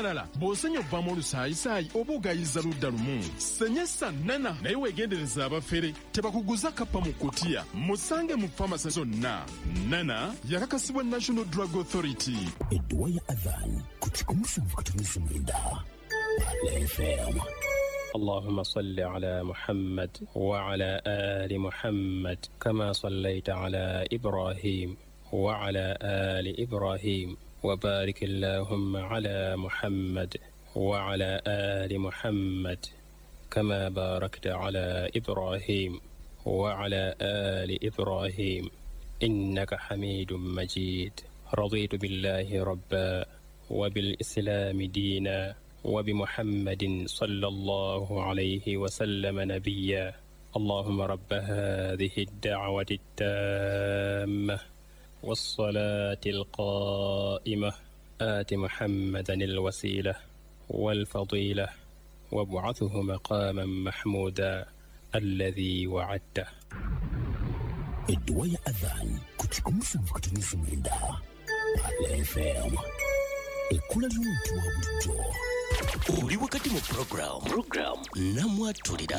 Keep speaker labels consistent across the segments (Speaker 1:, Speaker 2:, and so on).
Speaker 1: amalala bw'osenya ovaamu olusaayisaayi oba ogayiza ludda lumu. Senyesa Nana naye weegendereza abafere tebakuguza kappa mu kutiya. Musange mu famasi zonna. Nana yakakasibwa National Drug Authority.
Speaker 2: Edduwa ya Adhan ku 107.9 FM.
Speaker 3: اللهم صل على محمد وعلى آل محمد كما صليت على إبراهيم وعلى آل إبراهيم وبارك اللهم على محمد وعلى آل محمد كما باركت على إبراهيم وعلى آل إبراهيم إنك حميد مجيد. رضيت بالله ربا وبالإسلام دينا وبمحمد صلى الله عليه وسلم نبيا. اللهم رب هذه الدعوة التامة والصلاة القائمة آت محمدا الوسيلة والفضيلة وابعثه مقاما محمودا الذي وعدته.
Speaker 2: Edduwa ya Adhan ku 107.9 FM. Ekkula ly'omuntu wa bulijjo. Oli wakati mu program namwatulira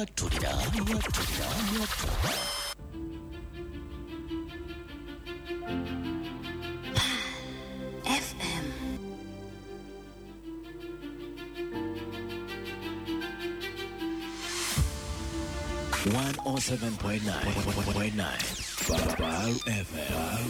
Speaker 4: FM
Speaker 2: 107.9 Baru FM.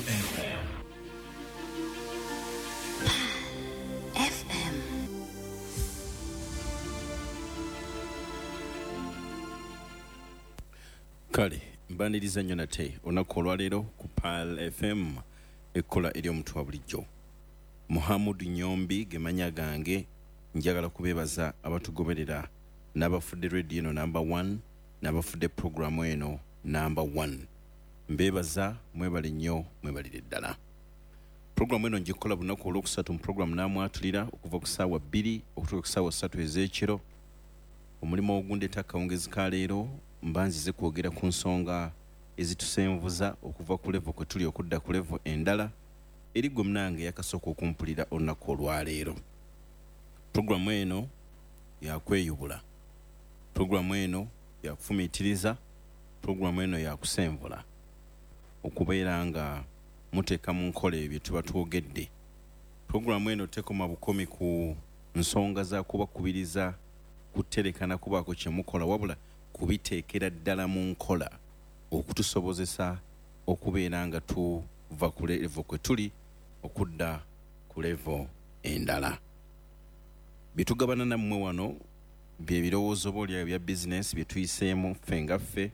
Speaker 5: Kale mbaniriza nnyo nate olunaku olwaleero ku Pal FM ekkola eri omuntu wa bulijjo. Muhammad Nyombi gemanya gange njagala kubeebaza abatugoberera n'abafudde radio eno number 1 n'abafudde programu eno number 1. Mbeebaza mwebale nnyo mwebalire ddala. Programu eno ngikola bunaku olwokusatu mu programu namwatulira okuva ku ssaawa 2 okutuuka ku ssaawa 3 ez'ekiro. Omulimu ogundeeta akawungezi ka leero mbanzize kwogera ku nsonga ezitusenvuza okuva ku level kwe tuli okudda ku level endala eri gwe munange yakasooka okumpulira olunaku olwaleero. Programu eno yakweyubula, programu eno yakufumiitiriza, programu eno yakusenvula okubeera nga muteeka mu nkola ebyo tuba twogedde. Programu eno tekoma bukomi ku nsonga za kubakubiriza kuterekana kubaako kye mukola wabula kubiteekera ddala mu nkola okutusobozesa okubeera nga tuva ku level kwe tuli okudda ku level endala. Bitugabana nammwe wano bye birowoozo boolyayo bya business bye tuyiseemu ffe nga ffe,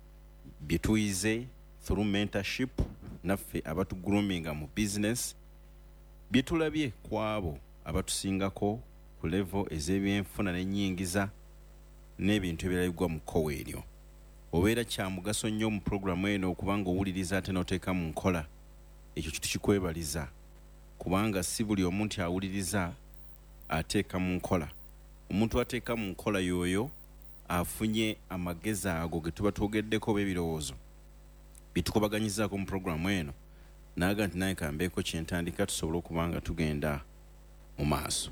Speaker 5: bye tuyize through mentorship naffe abatuguluminga mu business, bye tulabye ku abo abatusingako ku level ez'ebyenfuna n'ennyingiza n'ebintu ebirabibwa mu kkowe eryo. Obeera kya mugaso nnyo mu programu eno okubanga owuliriza ate n'oteeka mu nkola. Ekyo tukikwebaliza kubanga si buli omuntu awuliriza ateeka mu nkola. Omuntu ateeka mu nkola y'oyo afunye amagezi ago ge tuba twogeddeko b'ebirowoozo bitukobaganyizaako mu programu eno naaga nti naye kambeeko kyentandika tusobole okubanga tugenda mu maaso.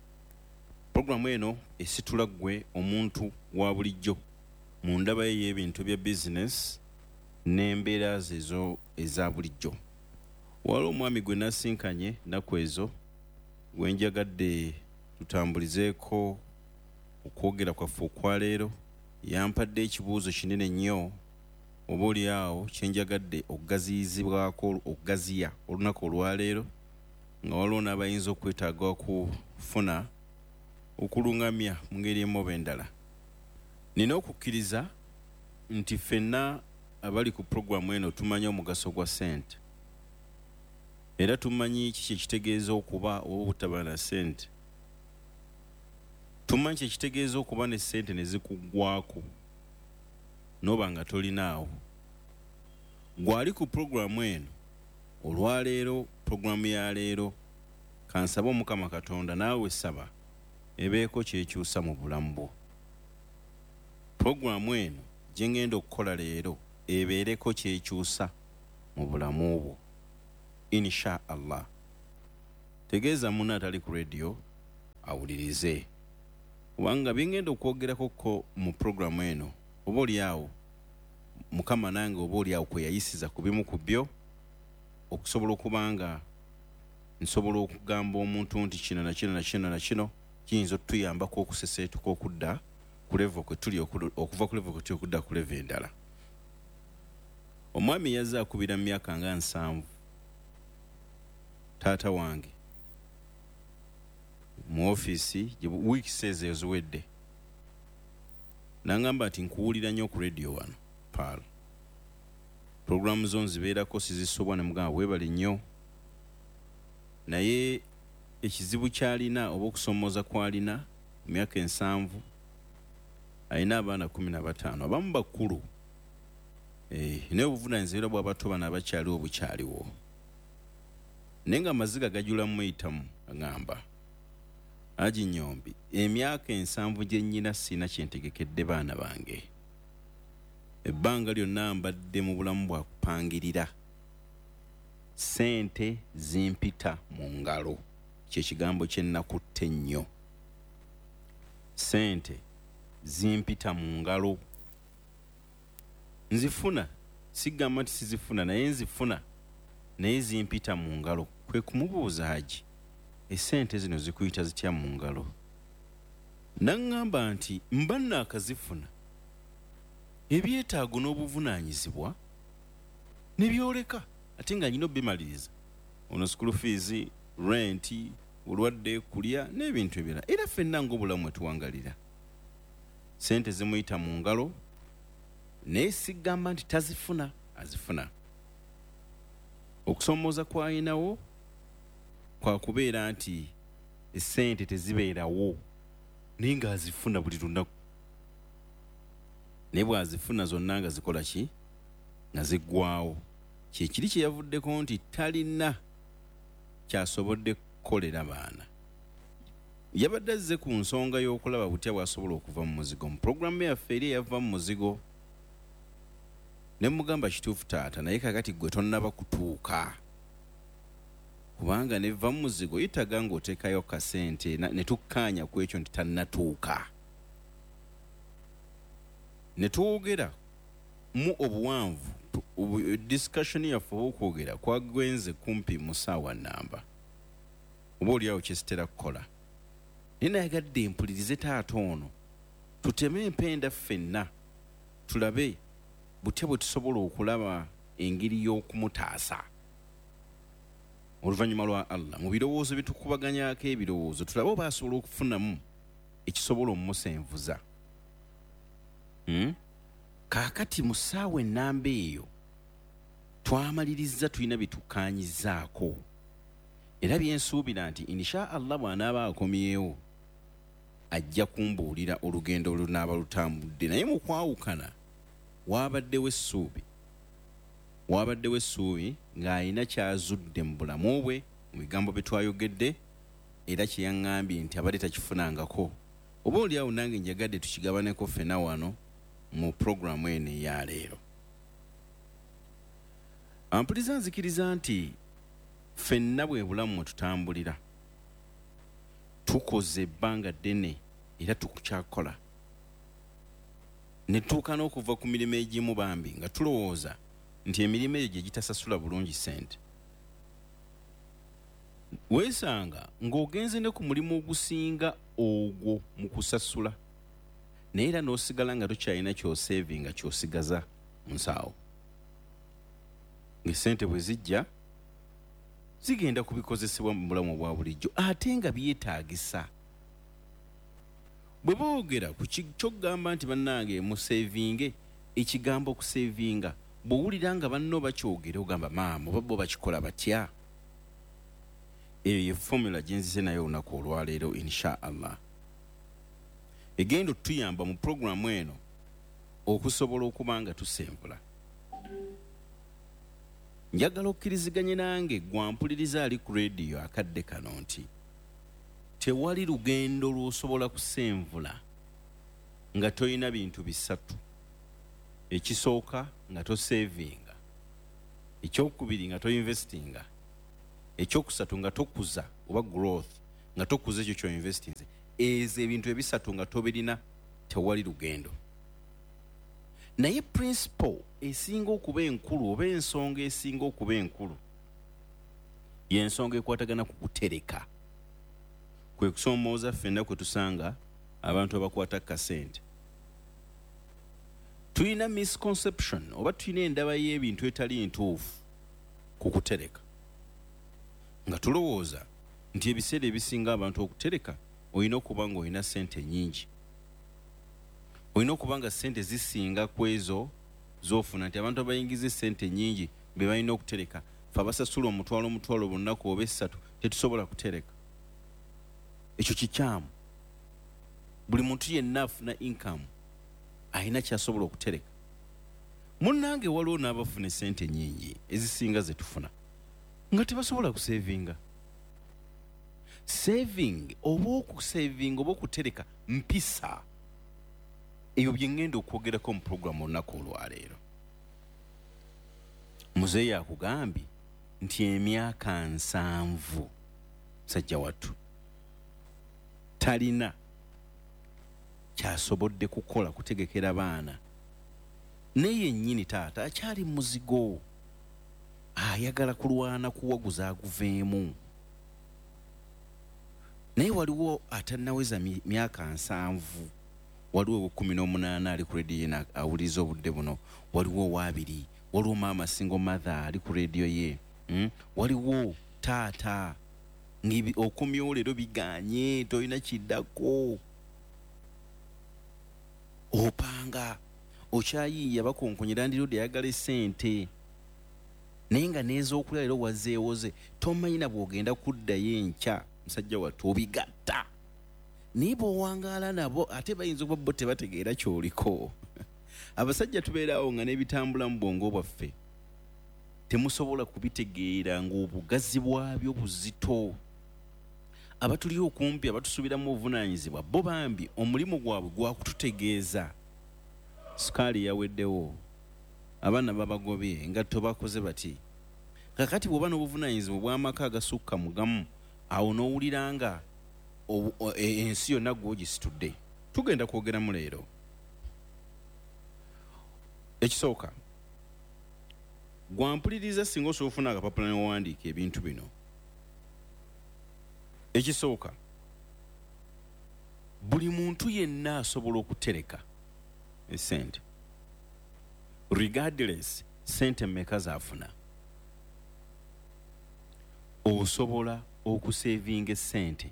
Speaker 5: Programu eno esitula ggwe omuntu wa bulijjo mu ndaba ye y'ebintu bya business n'embeera zezo eza bulijjo. Waliwo omwami gwe nasinkanye nnaku ezo gwe njagadde tutambulizeeko okwogera kwaffe okwaleero. Yampadde ekibuuzo kinene nnyo oba oli awo kyenjagadde okugaziyizibwako okugaziya olunaku olwaleero nga waliwo n'abayinza okwetaaga okufuna okulungamya mu ngeri emu oba endala. Nina okukkiriza nti ffenna abali ku programu eno tumanyi omugaso gwa ssente era tumanyi kiki ekitegeeza okuba oba obutaba na ssente. Tumanyi kyekitegeeza okuba ne ssente ne zikuggwako n'oba nga tolinaawo. Gwali ku programu eno olwaleero, programu ya leero, kansaba Omukama Katonda naawe saba ebeeko kyekyusa mu bulamu bwo. Programu eno gye ngenda okukola leero ebeereko kyekyusa mu bulamu bwo insha Allah. Tegeeza munna atali ku radio awulirize kubanga bingenda okwogerako mu programu eno oba oliawo mukama nange oba oliawo kwe yayisiza ku bimu ku byo okusobola okubanga nsobola okugamba omuntu nti kino na kino na kino na kino kiyinza otuyambako okuseseetuka okudda ku level kwe tuli okuva ku level kwe tuli okudda ku level endala. Omwami yazze akubira mu myaka nga 7 taata wange mu ofiisi wiiki sezo eziwedde nangamba nti nkuwulira nnyo ku radio wano Paul. Programu zo nzibeerako sizisobwa ne mugamba weebale nnyo naye ekizibu kyalina oba okusomooza kwalina mu myaka 7 alina abaana 15 abamu bakulu naye obuvunaanyizibwa bw'abato bano abakyaliwo bukyaliwo naye nga amaziga gajula muyitamu agamba Haji Nyombi emyaka 7 gye nnyina sina kyentegekedde baana bange ebbanga lyonna mbadde mu bulamu bwa kupangirira sente zimpita mu ngalo kye kigambo kye nakutte nnyo sente zimpita mu ngalo nzifuna sigamba nti sizifuna naye nzifuna naye zimpita mu ngalo kwe kumubuuza Haji esente zino zikuyita zitya mu ngalo naŋŋamba nti mba nnaakazifuna ebyetaago n'obuvunaanyizibwa ne byoleka ate nga nyina obimaliriza ono school fees rent olwadde kulya n'ebintu ebirala era ffenna ng'obulamu etuwangalira sente zimuyita mu ngalo naye sigamba nti tazifuna azifuna okusomooza kwalinawo kwa kubeera nti esente tezibeerawo naye ng'azifuna buli lunaku naye bw'azifuna zonna nga zikola ki nga ziggwawo kyekiri kye yavuddeko nti talina kyasobodde kukolera baana yabadde azze ku nsonga y'okulaba butya bw'asobola okuva mu muzigo mu puroguramu yaffe eri eyava mu muzigo ne mugamba kituufu taata naye kakati gwe tonnaba kutuuka kubanga neva mu muzigo yitaga ng'oteekayo kasente ne tukkaanya ku ekyo nti tannatuuka ne twogera mu obuwanvu discussion yaffe okwogera kwagwenze kumpi mu ssaawa nnamba oba oliawo kyesitera kukola naye nayagadde mpulirize taata ono tuteme empenda ffenna tulabe butya bwe tusobola okulaba engeri y'okumutaasa oluvannyuma lwa Allah mu birowoozo bye tukubaganyako ebirowoozo tulabe oba asobola okufunamu ekisobola omumusenvuza kaakati mu ssaawa ennamba eyo twamaliriza tulina bye tukkaanyizaako era byensuubira nti insha Allah bw'anaaba akomyewo ajja kumbuulira olugendo olunaaba lutambudde naye mu kwawukana waabaddewo essuubi ng'alina kyazudde mu bulamu bwe mu bigambo bye twayogedde era kye yaŋŋambye nti abadde takifunangako oba oliawo nange njagadde tukigabaneko ffena wano mu puroguramu eno eya leero. Ampuliza nzikiriza nti ffenna bwe bulamu mwe tutambulira tukoze ebbanga ddene era tukukyakola ne tuuka n'okuva ku mirimu egimu bambi nga tulowooza nti emirimu egyo gye gitasasula bulungi ssente weesanga ng'ogenze ne ku mulimu ogusinga ogwo mu kusasula naye era n'osigala nga tokyalina kyoseevinga kyosigaza mu nsaawo ng'essente bwe zijja zigenda kubikozesebwa mu bulamu obwa bulijjo ate nga byetaagisa bwe boogera ku kyokugamba nti bannange museevinge ekigambo okuseevinga bw'owulira nga banno bakyogera ogamba maama oba bo bakikola batya eyo ye formula gye nzize nayo olunaku olwaleero insha Allah egenda otuyamba mu puroguramu eno okusobola okuba nga tusenvula. Njagala okkiriziganye nange gwampuliriza ali ku radio akadde kano nti tewali lugendo lw'osobola kusenvula nga toyina bintu bisatu. Ekisooka nga tosevinga, ekyokubiri nga toinvestinga, ekyokusatu nga tokuza oba growth, nga tokuza ekyo ky'oinvestinze ezo ebintu ebisatu nga tobirina tewali lugendo. Naye principle esinga okuba enkulu oba ensonga esinga okuba enkulu y'ensonga ekwatagana ku kutereka. Kwe kusoomooza ffenna kwe tusanga abantu abakwata kasente. Tulina misconception oba tulina endaba y'ebintu etali ntuufu ku kutereka. Nga tulowooza nti ebiseera ebisinga abantu okutereka olina okuba nga olina ssente nnyingi. Olina okuba nga ssente zisinga ku ezo z'ofuna, nti abantu abayingiza ssente nnyingi be balina okutereka. Fe abasasula omutwalo bu nnaku oba essatu tetusobola kutereka. Ekyo kikyamu. Buli muntu yenna afuna income alina ky'asobola okutereka. Munnange waliwo n'abafuna ssente nnyingi ezisinga ze tufuna nga tebasobola kusevinga. Saving oba okusevinga oba okutereka mpisa. Eyo bye ngenda okwogerako mu programu olunaku olwaleero. Muzeeyi akugambye nti emyaka 7 musajja wattu talina kyasobodde kukola kutegekera baana. Naye nnyini taata akyali muzigo, ayagala kulwana kuwaguza aguveemu. Naye waliwo atannaweza myaka 7, waliwo 18 ali ku rediyo ye awuliriza obudde buno, waliwo owa2, waliwo maama single mother ali ku rediyo ye, waliwo taata okumyewo leero biganye tolina kiddako. Opanga okyayiiya bakonkonyera ndirodi ayagala essente naye nga n'ez'okulya leero wazeewoze tomanyina bw'ogenda kuddayo enkya musajja wattu obigatta. Naye bw'owangaala nabo ate bayinza okuba bo tebategeera ky'oliko. Abasajja tubeerawo nga n'ebitambula mu bwongo bwaffe temusobola kubitegeera ng'obugazi bwabyo buzito. Abatuli okumpi abatusuubiramu obuvunaanyizibwa bo bambi omulimu gwabwe gwakututegeeza. Sukaali yaweddewo, abaana babagobye, engatto bakoze bati. Kakati bw'oba n'obuvunaanyizibwa bw'amaka agasukka mu gamu, awo n'owulira nga ensi yonna gw'ogisitudde. Tugenda kwogeramu leero. Ekisooka, gwampuliriza singa osobola ofuna akapapula n'owandiika ebintu bino. Ekisooka, buli muntu yenna asobola okutereka essente regardless sente mmeka zafuna. Osobola okusevinga essente.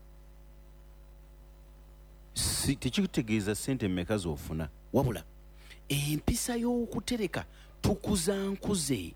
Speaker 5: Tekikutegeeza ssente mmeka z'ofuna, wabula empisa y'okutereka tukuzankuze.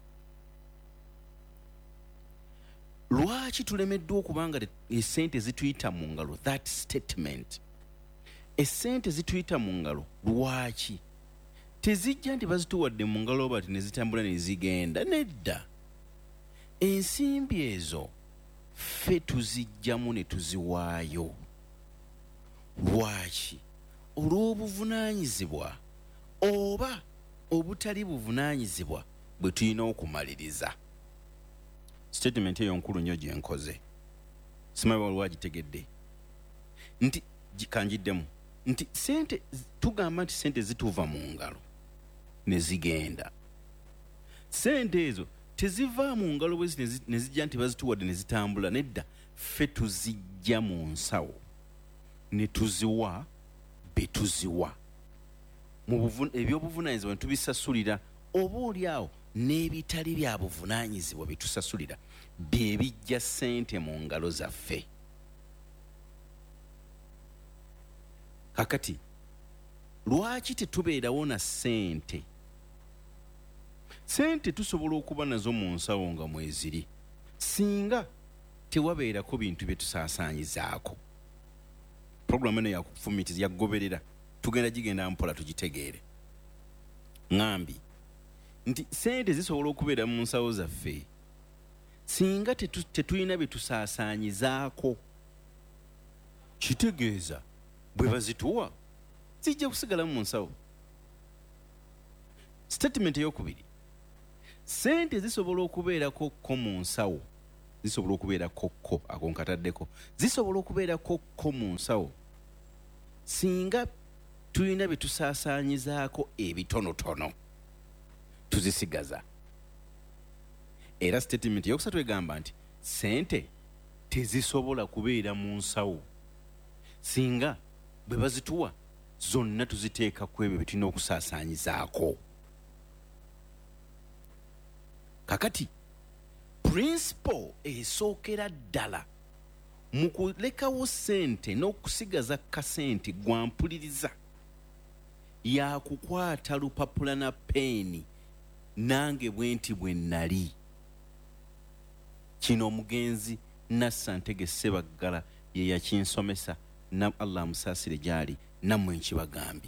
Speaker 5: Lwaki tulemeddwa okuba nga essente zituyita mu ngalo? That statement. Essente zituyita mu ngalo lwaki? Tezijja nti bazituwadde mu ngalo bati ne zitambula ne zigenda. Nedda. Ensimbi ezo ffe tuzijjamu ne tuziwaayo. Lwaki? Olw'obuvunaanyizibwa oba obutali buvunaanyizibwa bwe tulina okumaliriza. Statement eyo nkulu nnyo gye nkoze. Simanyi waliwo agitegedde. Nti kanjiddemu. Nti sente tugamba nti sente zituva mu ngalo ne zigenda. Sente ezo teziva mu ngalo bwe ne zijja nti bazituwadde ne zitambula. Nedda, ffe tuzijja mu nsawo ne tuziwa be tuziwa. Ebyobuvunaanyizibwa ne tubisasulira, oba oliawo n'ebitali bya buvunaanyizibwa bye tusasulira bye bijja ssente mu ngalo zaffe. Kakati lwaki tetubeerawo na ssente? Ssente tusobola okuba nazo mu nsawo nga mweziri singa tewabeerako bintu bye tusaasaanyizaako. Programu eno yakufumitiza yagoberera, tugenda gigenda mpola tugitegeere. Ngambi nti ssente zisobola okubeera mu nsawo zaffe singa tetulina bye tusaasaanyizaako. Kitegeeza bwe bazituwa zijja kusigala mu nsawo. Statement ey'okubiri, ssente zisobola okubeerako ko mu nsawo zisobola okubeera kokko ako nkataddeko zisobola okubeera kokko mu nsawo singa tulina bye tusaasaanyizaako ebitonotono tuzisigaza. Era statement yokusatu egamba nti sente tezisobola kubeera mu nsawo singa bwe bazituwa zonna tuziteeka ku ebyo bye tulina okusaasaanyizaako. Kakati principle esookera ddala mu kulekawo sente n'okusigaza kasente gwampuliriza yakukwata lupapula na peeni nange bwenti bwe nnali. Kino omugenzi Nassantege Ssebaggala ye yakinsomesa na Allah amusaasire gy'ali nammwe nkibagambye.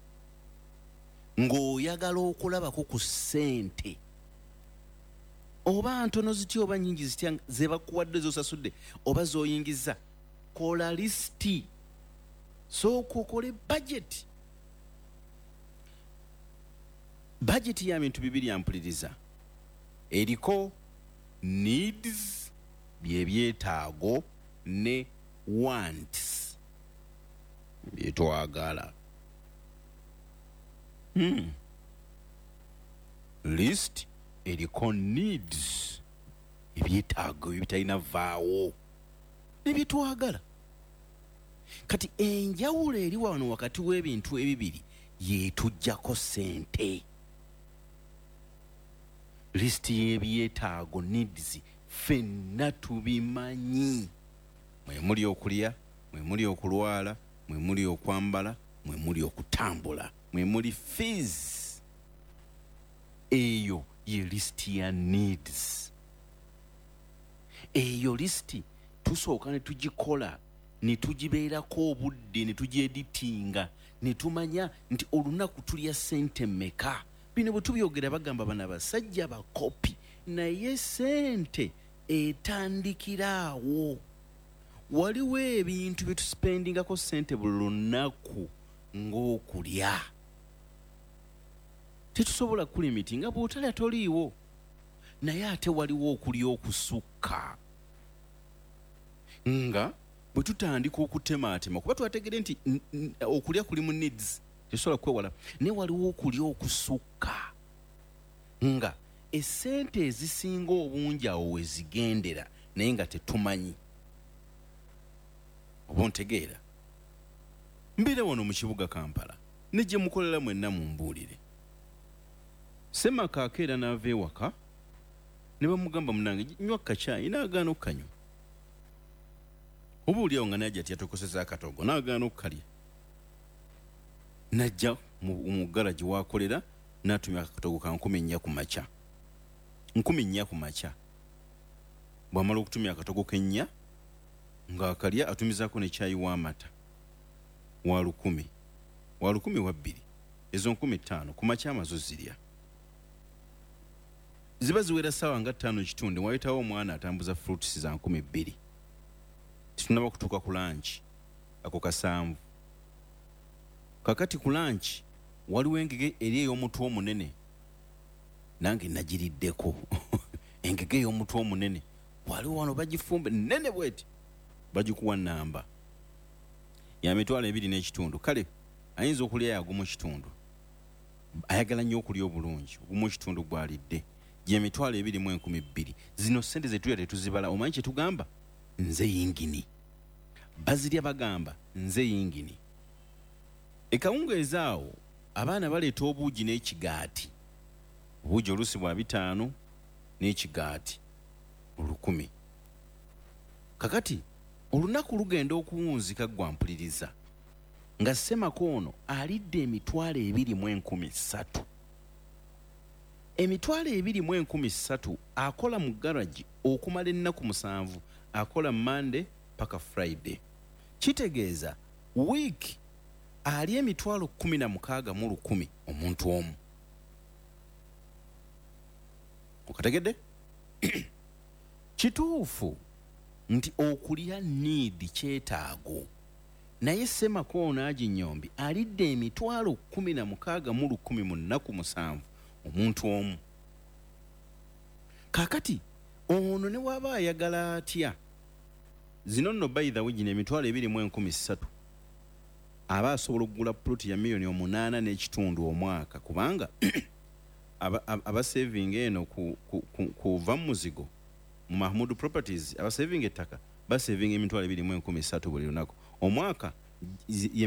Speaker 5: Ng'oyagala okulabako ku ssente oba ntono zitya oba nnyingi zitya ze bakuwadde z'osasudde oba z'oyingiza, kola lisiti sooka okole budget. Budget ya bintu bibiri yampuliriza. Eriko needs bye byetaago ne wants bye twagala. List eriko needs ebyetaago ebitalina vaawo ne bye twagala. Kati enjawulo eri wano wakati w'ebintu ebibiri yeetujjako sente. List y'ebyetaago needs ffenna tubimanyi. Mwe muli okulya, mwe muli okulwala, mwe muli okwambala, mwe muli okutambula, mwe muli fees. Eyo ye list ya needs. Eyo listi tusooka ne tugikola ne tugibeerako obudde ne tugyeditinga ne tumanya nti olunaku tulya sente mmeka. Bino bwe tubyogera bagamba bana basajja bakopi naye sente etandikiraawo. Waliwo ebintu bye tusipendingako sente buli lunaku ng'okulya. Tetusobola kulimiti nga bw'otalya toliiwo. Naye ate waliwo okulya okusukka. Nga bwe tutandika okutemaatema kuba twategere nti okulya kuli mu needs tesobola kwewala. Naye waliwo okulya okusukka. Nga essente ezisinga obungi awo we zigendera naye nga tetumanyi. Oba ontegeera? Mbeera wano mu kibuga Kampala ne gye mukolera mwenna mumbuulire. Semaka akeera n'ava ewaka ne bamugamba munange nywa kacaayi n'agaana okukanywa. Oba oliawo nga naye ati yatokoseza akatogo n'agaana okukalya. Najja mu garagi w'akolera n'atumya akatogo ka 14 ku makya. 14 ku makya. Bw'amala okutumya akatogo k'ennya ng'akalya atumizaako ne caayi w'amata wa 10 wa 10 wa 2 ezo 15 ku makya amazo zirya. Ziba ziwera ssaawa nga 5:30 wayitawo omwana atambuza fruits za 12. Tunaba kutuuka ku lunch ako kasanvu. Kakati ku lunch waliwo engege eri ey'omutwe omunene nange nagiriddeko. Engege ey'omutwe omunene waliwo wano bagifumbe nene bweti bagikuwa namba ya mitwalo 2.5. Kale ayinza okulya yagumu kitundu. Ayagala nnyo okulya obulungi ogumu kitundu gwalidde gye mitwalo 2.12. Zino sente ze tulya tetuzibala. Omanyi kye tugamba? Nze yingini. Bazirya bagamba nze yingini. Ekawungeeza awo abaana baleeta obuugi n'ekigaati. Obuugi oluusi bwa 5 n'ekigaati 10. Kakati olunaku lugenda okuwunzika gwampuliriza nga Semako ono alidde emitwalo 2.13. Emitwalo 2.13 akola mu garagi okumala ennaku 7. Akola Monday paka Friday. Kitegeeza week ali emitwalo 16 mu 10 omuntu omu. Okategedde? Kituufu nti okulya need kyetaago. Naye Semako ono Aginyombi alidde emitwalo 16 mu 10 mu nnaku 7 omuntu omu. Kakati ono ne waba ayagala atya zino nno by the way gino emitwalo 2,300 aba asobola okugula ploti ya $8.8 million omwaka kubanga aba saving eno kuva mu muzigo mu Mahmud Properties aba saving ettaka ba saving emitwalo 2,300 buli lunaku omwaka ye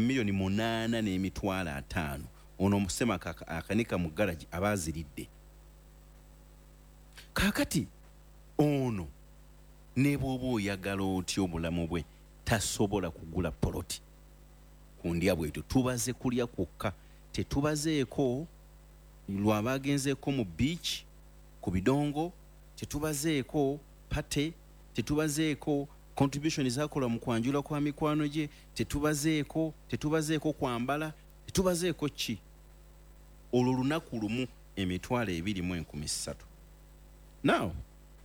Speaker 5: $8.5 million ono musema akanika mu garage abaziridde kakati ono ne bwoba oyagala otya obulamu bwe tasobola kugula poloti kundya bwetu tubaze kulya kwokka tetubazeeko lwabagenzeeko mu beach ku bidongo tetubazeeko pate tetubazeeko contribution zakola mu kwanjula kwa mikwano gye tetubazeeko kwambala tetubazeeko ki olwo lunaku lumu emitwalo 2,300 now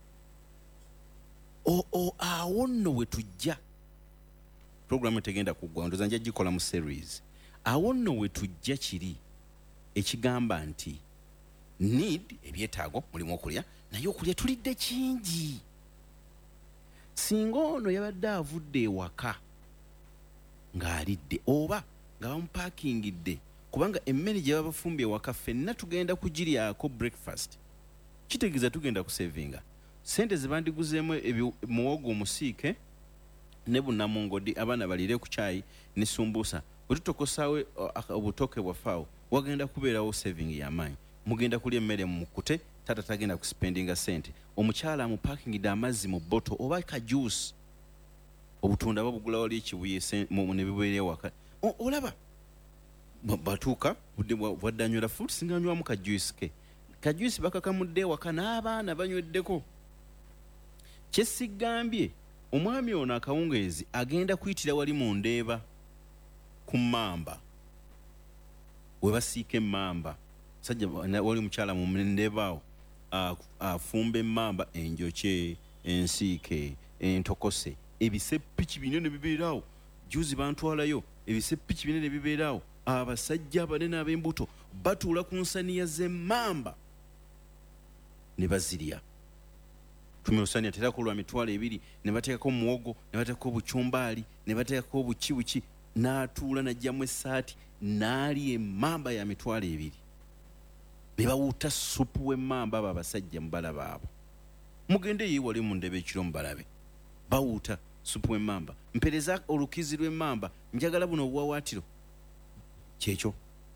Speaker 5: awo nno we tujja programu tegenda kuggwa ndoza nja gikola mu series awo nno we tujja kiri ekigamba nti need ebyetaago mulimu okulya naye okulya tulidde kingi singa ono yabadde avudde ewaka ng'alidde oba nga bamupakingidde kubanga emmere gye babafumbye ewaka ffenna tugenda kugiryako breakfast kitegeeza tugenda kusevinga sente zibandiguzeemu muwogo omusiike ne bunnamungodi abaana balire ku chai ne sumbusa bwetutokosaawe obutoke bwafaawo wagenda kubeerawo saving y'amaanyi mugenda kulya emmere mu mukute tata tagenda kuspendinga sente omukyala amupakingidde amazzi mu botto oba kajuice obutunda babugula wali ekibuye ne bibeera ewaka olaba batuuka budde bwaddanywera fruit singa anywamu kajuice ke kajuice bakakamudde ewaka n'abaana banyweddeko kyesigambye omwami ono akawungeezi agenda kuyitira wali mu ndeeba ku mamba we basiika emmamba sajja wali mukyala mu ndeeba awo afumba emmamba enjokye ensiike entokose ebisepiki binene bibeerawo juzi bantwalayo ebisepiki binene bibeerawo abasajja abanene ab'embuto batuula ku nsaniya z'emmamba ne bazirya tumirusania terako lwa mitwalo 2 ne bateekako muwogo ne bateekako buchumbaali ne bateekako buki n'atuula najjamu essaati n'ali emmamba ya mitwalo 2 ne bawuuta supu w'emmamba abo abasajja mubalaba abo mugende yeewale mu ndebe ekiro mubalabe bawuuta supu w'emmamba mpereza olukizi lw'emmamba njagala buno obuwawaatiro kyekyo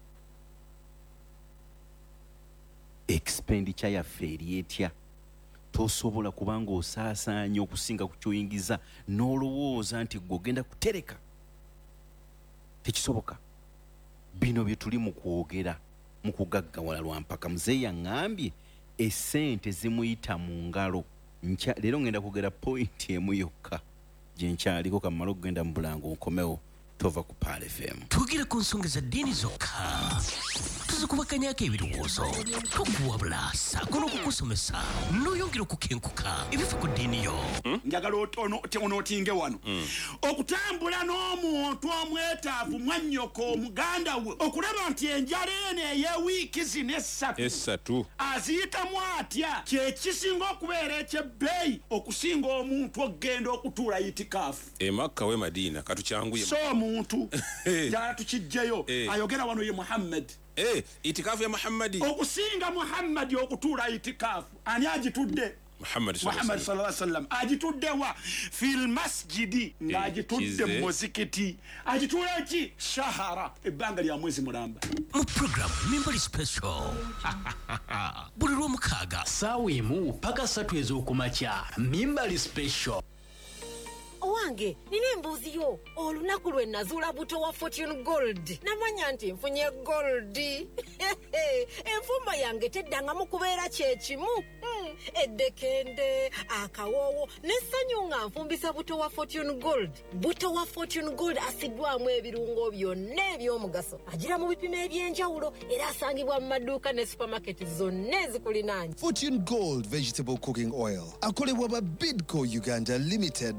Speaker 5: expenditure yaffe eri etya tosobola kubanga osaasaanya okusinga ku kyoyingiza n'olowooza nti gwe ogenda kutereka tekisoboka bino bye tuli mu kwogera mu kugaggawala lwampaka muzeeyi aŋŋambye essente zimuyita mu ngalo leero ngenda kugera pointi emu yokka gye nkyaliko kammala okugenda mu bulango nkomewo tova ku Paal FM
Speaker 2: twogere ku nsonga za ddiini zokka tuzikubaganyako ebirowoozo tokuwabula saako n'okukusomesa n'oyongera okukenkuka ebifa ku ddiini yo
Speaker 4: njagala onootinge wano okutambula n'omuntu omwetaavu mwannyoko omuganda we okulaba nti enjala eno ey'ewiiki zino essatu aziyitamu atya kyekisinga okubeera ekyebbeeyi okusinga omuntu okgenda okutuula itikaafu
Speaker 6: emakka we madiina katukyanguye
Speaker 4: so omuntu njala tukijjeyo ayogera wano ye Muhammad
Speaker 6: itikafu ya Muhammadi
Speaker 4: okusinga Muhammadi okutuula itikaafu ani agitudde
Speaker 6: Muhammad
Speaker 4: sallallahu alaihi wasallam agitudde wa fil masjidi ng'agitudde mu muzikiti agituula eki shahara ebbanga lya mwezi mulamba
Speaker 2: mu programu Mimbali Special buli lw'omukaaga ssaawa emu paka 3 ez'okumakya Mimbali Special
Speaker 7: owange nina embuuzi yo olunaku lwe nazuula buto wa Fortune Gold namanya nti nfunye gold enfumba yange teddangamu kubeera kyekimu eddekende akawoowo n'essanyu nga nfumbisa buto wa Fortune Gold. Buto wa Fortune Gold asiddwamu ebirungo byonna eby'omugaso agira mu bipimo eby'enjawulo era asangibwa mu maduuka ne supermarket zonna ezikulinaanye.
Speaker 8: Fortune Gold Vegetable Cooking Oil akolebwa ba Bidco Uganda Limited.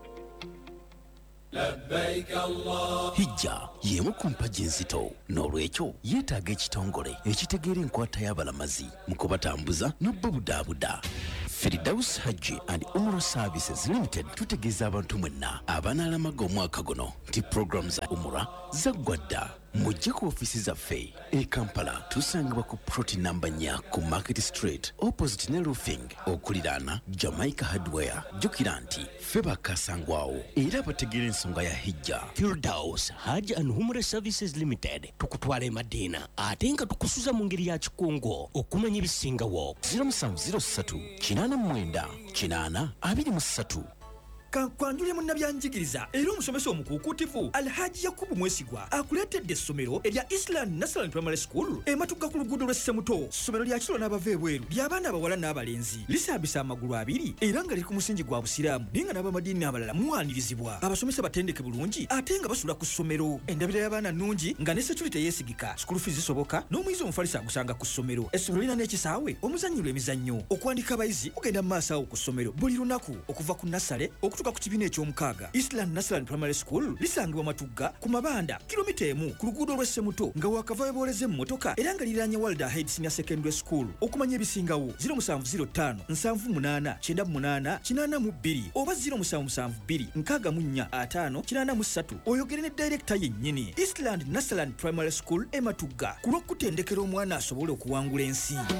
Speaker 2: Hijja yemu ku mpagi enzito n'olwekyo yeetaaga ekitongole ekitegeera enkwata y'abalamazi mu kubatambuza n'obbabudaabuda.
Speaker 9: Firdaus Haji and Umrah Services Limited tutegeeza abantu mwenna abanaalamaga omwaka guno nti program za Umrah zaggwadda. Mujje ku ofisi zaffe e Kampala tusangibwa ku ploti namba 4 ku Market Street opposite ne roofing okuliraana Jamaica Hardware. Jjukira nti ffe bakasangwawo era bategeera ensonga ya hijja.
Speaker 2: Firdaus Haji and Umrah Services Limited tukutwala e Madina ate nga tukusuza mu ngeri ya kikungo okumanya ebisingawo.
Speaker 9: 0703 89 823.
Speaker 10: Kwanjulye munnabyanjigiriza era omusomesa omukuukutivu Alhaji Yakubu Mwesigwa akuleetedde essomero erya Island National Primary School ematugga ku luguudo lw'Essemuto. Ssomero lya kiro n'abava ebweru ly'abaana abawala n'abalenzi lisambisa amagulu 2 era nga liri ku musingi gwa busiraamu naye nga n'abamadiini abalala muwanirizibwa. Abasomesa batendeke bulungi ate nga basula ku ssomero. Endabira y'abaana nnungi nga ne security yeesigika. School fees zisoboka n'omuyizi omufalisa agusanga ku ssomero. Essomero lirina n'ekisaawe omuzannyirwa emizannyo. Okuwandika abayizi kugenda mu maaso awo ku ssomero buli lunaku okuva ku nasale okutuuka ku kibiina eky'omukaaga. Eastland National Primary School lisangibwa Matugga ku Mabanda kilomita 1 ku luguudo lw'Essemuto nga wakava weboleze emmotoka era nga liranye Walder Head Senior Secondary School. Okumanya ebisingawo 0705 78 98 82 oba 0772 64 5 oyogere ne director yennyini. Eastland National Primary School Matugga ku lw'okutendekera omwana asobole okuwangula ensi.